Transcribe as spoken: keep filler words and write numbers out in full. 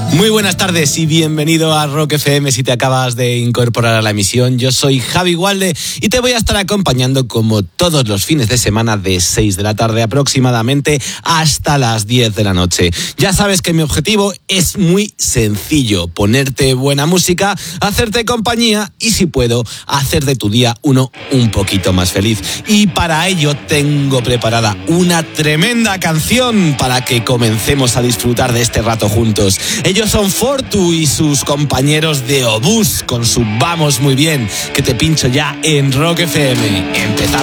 Muy buenas tardes y bienvenido a Rock F M si te acabas de incorporar a la emisión. Yo soy Javi Gualde y te voy a estar acompañando como todos los fines de semana de seis de la tarde aproximadamente hasta las diez de la noche. Ya sabes que mi objetivo es muy sencillo: ponerte buena música, hacerte compañía y, si puedo, hacer de tu día uno un poquito más feliz. Y para ello tengo preparada una tremenda canción para que comencemos a disfrutar de este rato juntos. Ellos son Fortu y sus compañeros de Obús con su Vamos Muy Bien, que te pincho ya en Rock F M. Empezamos.